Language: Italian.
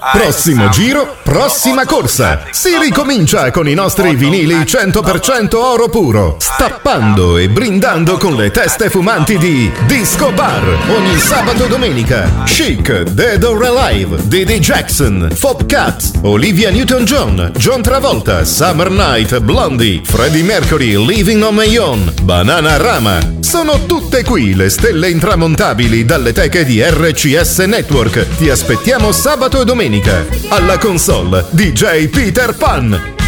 Prossimo giro, prossima corsa. Si ricomincia con i nostri vinili 100% oro puro, stappando e brindando con le teste fumanti di Disco Bar. Ogni sabato e domenica. Chic, Dead or Alive, Didi Jackson, Fop Cats, Olivia Newton-John, John Travolta, Summer Night, Blondie, Freddie Mercury, Living on My Own, Bananarama. Sono tutte qui le stelle intramontabili dalle teche di RCS Network. Ti aspettiamo sabato e domenica. Alla console DJ Peter Pan.